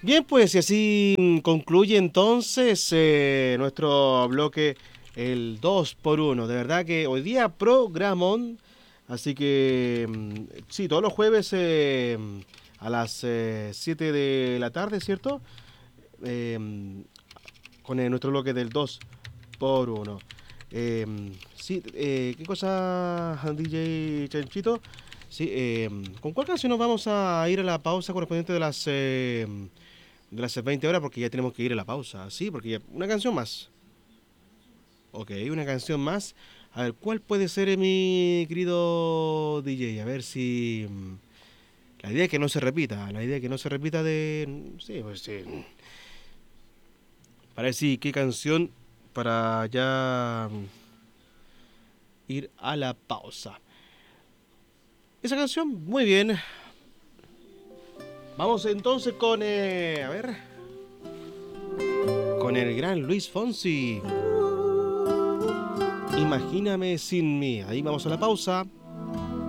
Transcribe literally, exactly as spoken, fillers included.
Bien, pues y así mm, concluye entonces eh, nuestro bloque el dos por uno. De verdad que hoy día programón. Así que mm, sí, todos los jueves eh, a las eh, siete de la tarde, ¿cierto? Eh, con eh, nuestro bloque del dos por uno. Eh, sí, eh, ¿qué cosa, D J Chanchito? Sí, eh, ¿con cuál canción nos vamos a ir a la pausa correspondiente de las eh, de las veinte horas? Porque ya tenemos que ir a la pausa, ¿sí? Porque ya, una canción más. Ok, una canción más. A ver, ¿cuál puede ser eh, mi querido D J? A ver si... mm, La idea es que no se repita, la idea es que no se repita de... Sí, pues sí. Para ver si qué canción para ya mm, ir a la pausa. Esa canción, muy bien. Vamos entonces con... eh, a ver, con el gran Luis Fonsi. Imagíname sin mí. Ahí vamos a la pausa.